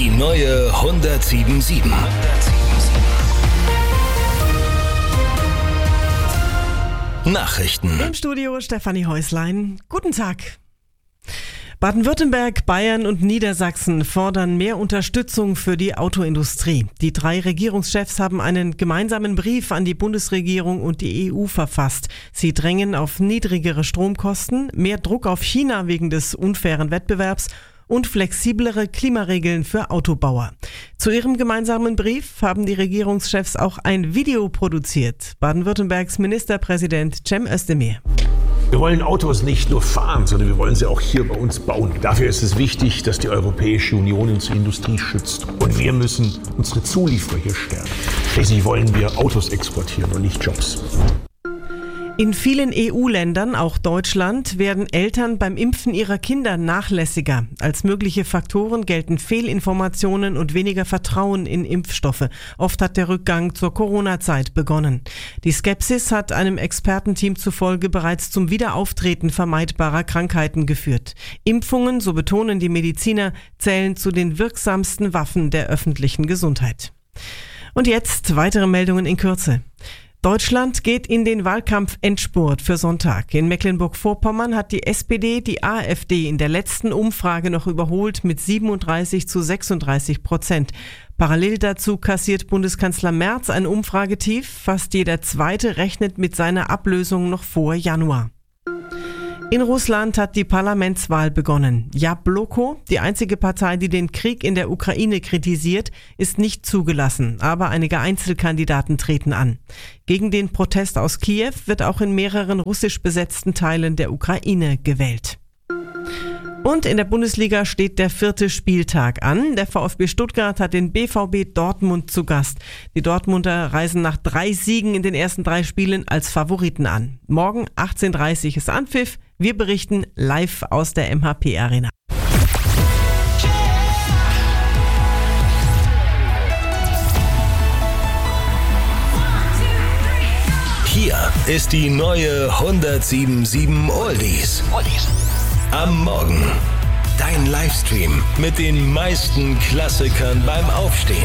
Die neue 107.7. Nachrichten. Im Studio Stefanie Häuslein. Guten Tag. Baden-Württemberg, Bayern und Niedersachsen fordern mehr Unterstützung für die Autoindustrie. Die 3 Regierungschefs haben einen gemeinsamen Brief an die Bundesregierung und die EU verfasst. Sie drängen auf niedrigere Stromkosten, mehr Druck auf China wegen des unfairen Wettbewerbs und flexiblere Klimaregeln für Autobauer. Zu ihrem gemeinsamen Brief haben die Regierungschefs auch ein Video produziert. Baden-Württembergs Ministerpräsident Cem Özdemir. Wir wollen Autos nicht nur fahren, sondern wir wollen sie auch hier bei uns bauen. Dafür ist es wichtig, dass die Europäische Union unsere Industrie schützt. Und wir müssen unsere Zulieferer hier stärken. Schließlich wollen wir Autos exportieren und nicht Jobs. In vielen EU-Ländern, auch Deutschland, werden Eltern beim Impfen ihrer Kinder nachlässiger. Als mögliche Faktoren gelten Fehlinformationen und weniger Vertrauen in Impfstoffe. Oft hat der Rückgang zur Corona-Zeit begonnen. Die Skepsis hat einem Expertenteam zufolge bereits zum Wiederauftreten vermeidbarer Krankheiten geführt. Impfungen, so betonen die Mediziner, zählen zu den wirksamsten Waffen der öffentlichen Gesundheit. Und jetzt weitere Meldungen in Kürze. Deutschland geht in den Wahlkampf-Endspurt für Sonntag. In Mecklenburg-Vorpommern hat die SPD die AfD in der letzten Umfrage noch überholt mit 37-36%. Parallel dazu kassiert Bundeskanzler Merz ein Umfragetief. Fast jeder Zweite rechnet mit seiner Ablösung noch vor Januar. In Russland hat die Parlamentswahl begonnen. Jabloko, die einzige Partei, die den Krieg in der Ukraine kritisiert, ist nicht zugelassen, aber einige Einzelkandidaten treten an. Gegen den Protest aus Kiew wird auch in mehreren russisch besetzten Teilen der Ukraine gewählt. Und in der Bundesliga steht der 4. Spieltag an. Der VfB Stuttgart hat den BVB Dortmund zu Gast. Die Dortmunder reisen nach 3 Siegen in den ersten 3 Spielen als Favoriten an. Morgen 18:30 Uhr ist Anpfiff. Wir berichten live aus der MHP Arena. Hier ist die neue 107.7 Oldies. Am Morgen. Dein Livestream mit den meisten Klassikern beim Aufstehen.